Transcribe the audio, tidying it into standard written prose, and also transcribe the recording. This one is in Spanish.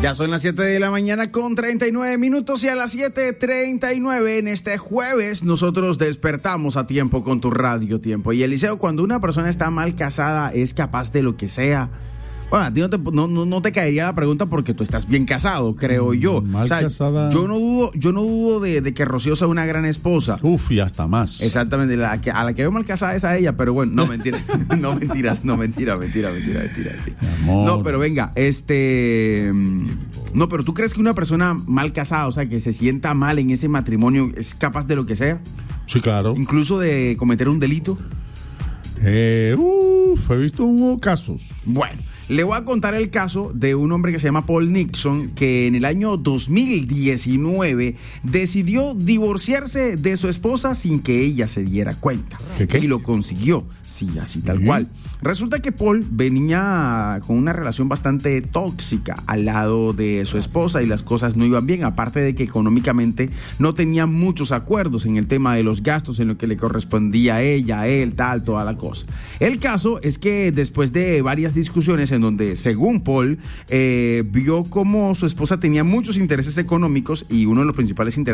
Ya son las 7 de la mañana con 39 minutos y a las 7:39 en este jueves nosotros despertamos a tiempo con tu Radio Tiempo. Y Eliseo, cuando una persona está mal casada es capaz de lo que sea. Bueno, a ti no te caería la pregunta porque tú estás bien casado, creo yo. Mal casada. Yo no dudo de que Rocío sea una gran esposa. Uf, y hasta más. Exactamente, a la que veo mal casada es a ella, pero bueno, no, mentira. mentira. Amor. No, pero venga, no, pero ¿tú crees que una persona mal casada, o sea, que se sienta mal en ese matrimonio, es capaz de lo que sea? Sí, claro. Incluso de cometer un delito. He visto casos. Bueno, le voy a contar el caso de un hombre que se llama Paul Nixon, que en el año 2019 decidió divorciarse de su esposa sin que ella se diera cuenta. ¿Qué? Y lo consiguió, sí, así tal cual. Resulta que Paul venía con una relación bastante tóxica al lado de su esposa y las cosas no iban bien, aparte de que económicamente no tenía muchos acuerdos en el tema de los gastos, en lo que le correspondía a ella, a él, tal, toda la cosa. El caso es que después de varias discusiones en donde, según Paul, vio cómo su esposa tenía muchos intereses económicos y uno de los principales intereses